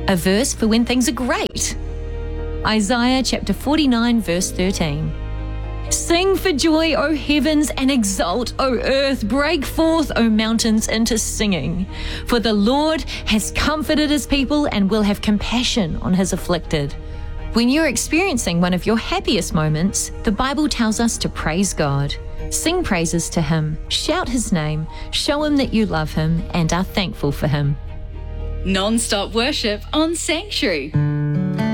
A verse for when things are great. Isaiah chapter 49, verse 13. Sing for joy, O heavens, and exult, O earth. Break forth, O mountains, into singing. For the Lord has comforted his people and will have compassion on his afflicted. When you're experiencing one of your happiest moments, the Bible tells us to praise God. Sing praises to him, shout his name, show him that you love him and are thankful for him. Non-stop worship on Sanctuary.